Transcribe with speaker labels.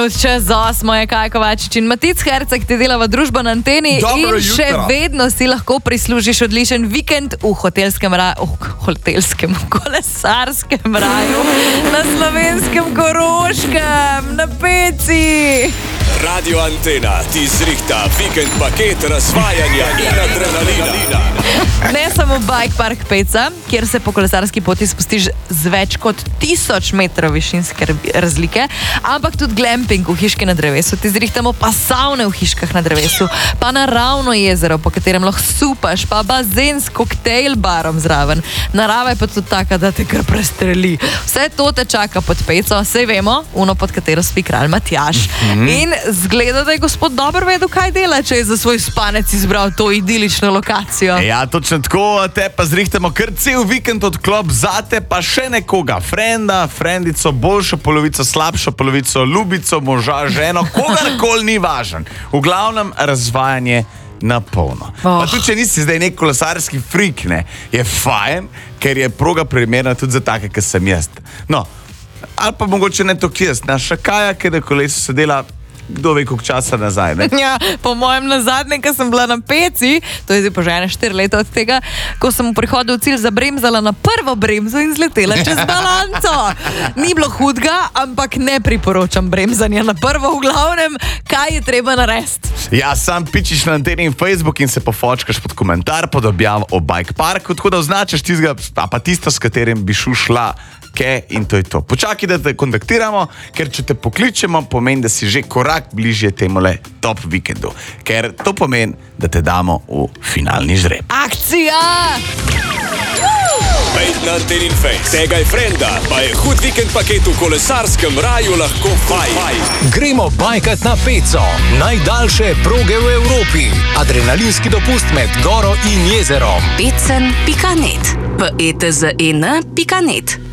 Speaker 1: Čez 8 je Kaj Kovačič in Matic Herceg, ti delava družbo na Anteni.
Speaker 2: Dobro
Speaker 1: in še
Speaker 2: jutro.
Speaker 1: vedno si lahko prislužiš odličen vikend v hotelskem kolesarskem raju, na Slovenskem Koroškem, na Peci.
Speaker 3: Radio Antena ti zrihta vikend paket razvajanja in adrenalina.
Speaker 1: Ne samo Bike Park Peca, kjer se po kolesarski poti spustiš z več kot 1000 metrov višinske razlike, ampak tudi glamping v hiški na drevesu. Ti zrihtamo pa savne v hiškah na drevesu, pa naravno jezero, po katerem lahko supaš, pa bazen s koktejl barom zraven. Narava je pa tudi taka, da te kar prestreli. Vse to te čaka pod Peco, sej vemo, uno pod katero spi kralj Matjaž. In zgleda, da je gospod dobro vedel, kaj dela, če je za svoj spanec izbral to idilično lokacijo.
Speaker 2: Ja, točno tako, te pa zrihtamo kar cel vikend odklop zate, pa še nekoga, frenda, frendico, boljšo polovico, slabšo polovico, ljubico, moža, ženo, kogarkoli ni važen. V glavnem razvajanje na polno. Pa tudi, če nisi zdaj nek kolesarski frik, ne, je fajn, ker je proga primerna tudi za take, ki sem jaz. No, ali pa mogoče ne toliko jaz, naša Kaja, ki je kolesu sedela kdo ve koliko časa nazaj, ne?
Speaker 1: Ja, po mojem nazadnje, ko sem bila na Peci, to je zdaj pa že 4 leta od tega, ko sem v prihodu v cilj zabremzala na prvo bremzo in zletela čez balanco. Ni bilo hudega, ampak ne priporočam bremzanja na prvo, v glavnem, kaj je treba narediti.
Speaker 2: Ja, sam pičiš na Anteni in Facebook in se pofočkaš pod komentar, pod objavo o Bike Parku, tako da označaš tistega, pa tisto, s katerim bi šla, in to je to. Počakaj, da te kontaktiramo, ker če te pokličemo, pomeni, da si že korak bližje temule top vikendu. Ker to pomeni, da te damo v finalni žreb.
Speaker 1: Akcija!
Speaker 3: Pejt na Antenin Face, tegaj frenda, pa je hud vikend paket v kolesarskem raju lahko fajn.
Speaker 4: Gremo bajkat na Peco, najdaljše proge v Evropi. Adrenalinski dopust med goro in jezerom.
Speaker 5: Pecen.net v ETZN.net